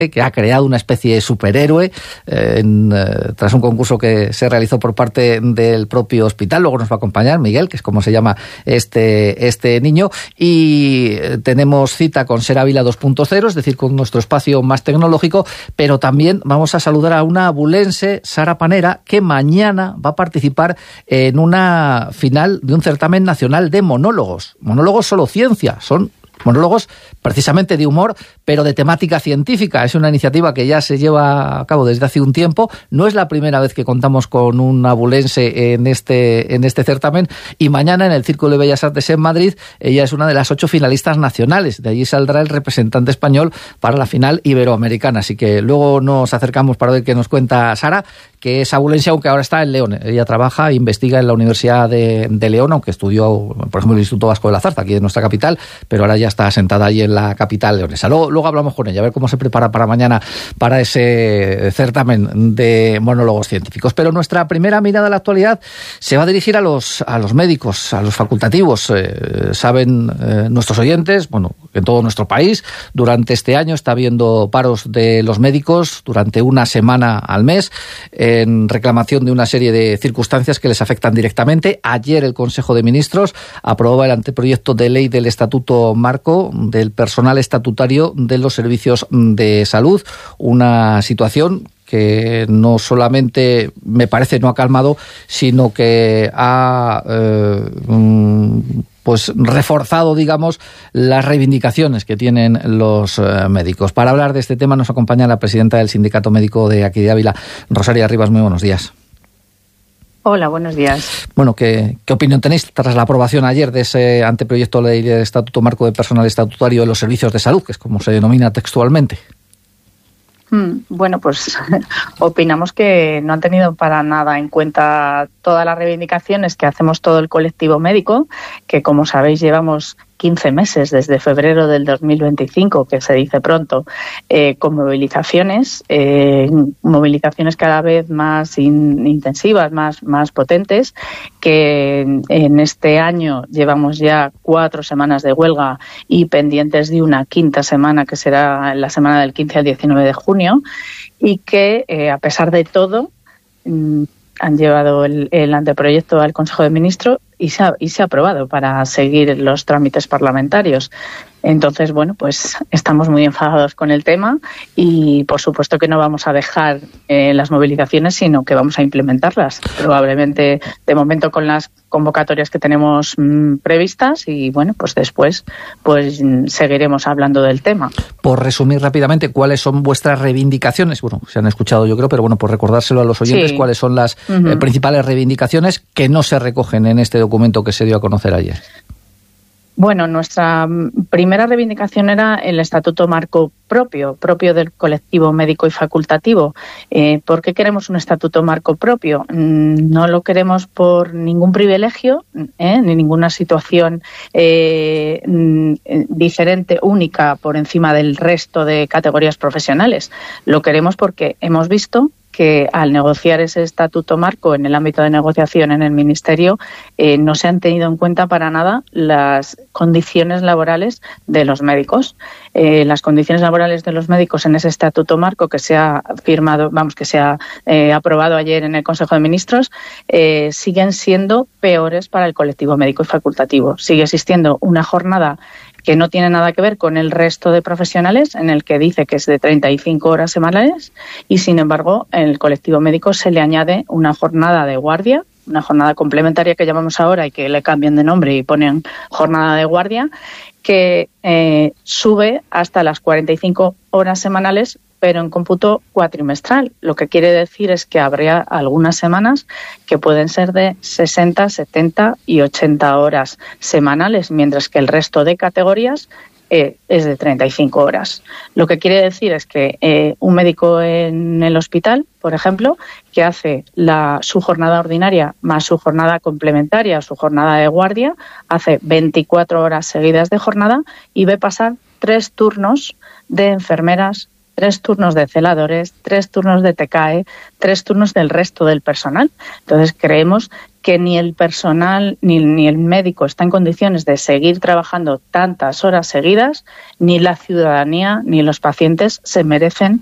que ha creado una especie de superhéroe tras un concurso que se realizó por parte del propio hospital. Luego nos va a acompañar Miguel, que es como se llama este niño, y tenemos cita con Ser Ávila 2.0, es decir, con nuestro espacio más tecnológico, pero también vamos a saludar a una abulense, Sara Panera, que mañana va a participar en una final de un certamen nacional de monólogos. Monólogos solo ciencia, son monólogos precisamente de humor, pero de temática científica. Es una iniciativa que ya se lleva a cabo desde hace un tiempo. No es la primera vez que contamos con un abulense en este certamen, y mañana en el Círculo de Bellas Artes en Madrid ella es una de las 8 finalistas nacionales. De allí saldrá el representante español para la final iberoamericana. Así que luego nos acercamos para ver qué nos cuenta Sara, que es abulense, aunque ahora está en León. Ella trabaja e investiga en la Universidad de León, aunque estudió, por ejemplo, el Instituto Vasco de la Zarza, aquí en nuestra capital, pero ahora ya está asentada allí en la capital leonesa. Luego hablamos con ella, a ver cómo se prepara para mañana, para ese certamen de monólogos científicos. Pero nuestra primera mirada a la actualidad se va a dirigir a los médicos, a los facultativos. Saben nuestros oyentes, bueno, que en todo nuestro país durante este año está habiendo paros de los médicos durante una semana al mes, en reclamación de una serie de circunstancias que les afectan directamente. Ayer el Consejo de Ministros aprobaba el anteproyecto de ley del Estatuto Marco del personal estatutario de los servicios de salud, una situación que no solamente, me parece, no ha calmado, sino que ha reforzado, digamos, las reivindicaciones que tienen los médicos. Para hablar de este tema nos acompaña la presidenta del Sindicato Médico de aquí de Ávila, Rosaria Rivas. Muy buenos días. Hola, buenos días. Bueno, ¿qué opinión tenéis tras la aprobación ayer de ese anteproyecto de ley del Estatuto Marco de Personal Estatutario de los Servicios de Salud, que es como se denomina textualmente? Bueno, pues opinamos que no han tenido para nada en cuenta todas las reivindicaciones que hacemos todo el colectivo médico, que como sabéis llevamos 15 meses desde febrero del 2025, que se dice pronto, con movilizaciones cada vez más intensivas, más potentes, que en este año llevamos ya 4 semanas de huelga y pendientes de una quinta semana, que será la semana del 15 al 19 de junio, y que a pesar de todo han llevado el anteproyecto al Consejo de Ministros y se ha aprobado para seguir los trámites parlamentarios. Entonces, bueno, pues estamos muy enfadados con el tema y por supuesto que no vamos a dejar las movilizaciones, sino que vamos a implementarlas. Probablemente, de momento, con las convocatorias que tenemos previstas, y bueno, pues después pues seguiremos hablando del tema. Por resumir rápidamente, ¿cuáles son vuestras reivindicaciones? Bueno, se han escuchado, yo creo, pero bueno, por recordárselo a los oyentes, sí. ¿Cuáles son las principales reivindicaciones que no se recogen en este documento que se dio a conocer ayer? Bueno, nuestra primera reivindicación era el Estatuto Marco propio del colectivo médico y facultativo. ¿Por qué queremos un Estatuto Marco propio? No lo queremos por ningún privilegio, ni ninguna situación diferente, única, por encima del resto de categorías profesionales. Lo queremos porque hemos visto que al negociar ese estatuto marco en el ámbito de negociación en el Ministerio no se han tenido en cuenta para nada las condiciones laborales de los médicos. Las condiciones laborales de los médicos en ese estatuto marco que se ha firmado, que se ha aprobado ayer en el Consejo de Ministros, siguen siendo peores para el colectivo médico y facultativo. Sigue existiendo una jornada que no tiene nada que ver con el resto de profesionales, en el que dice que es de 35 horas semanales, y sin embargo en el colectivo médico se le añade una jornada de guardia, una jornada complementaria que llamamos ahora y que le cambian de nombre y ponen jornada de guardia, que sube hasta las 45 horas semanales, pero en cómputo cuatrimestral. Lo que quiere decir es que habría algunas semanas que pueden ser de 60, 70 y 80 horas semanales, mientras que el resto de categorías es de 35 horas. Lo que quiere decir es que un médico en el hospital, por ejemplo, que hace su jornada ordinaria más su jornada complementaria, su jornada de guardia, hace 24 horas seguidas de jornada y ve pasar 3 turnos de enfermeras, 3 turnos de celadores, 3 turnos de TCAE, 3 turnos del resto del personal. Entonces creemos que ni el personal ni el médico está en condiciones de seguir trabajando tantas horas seguidas, ni la ciudadanía ni los pacientes se merecen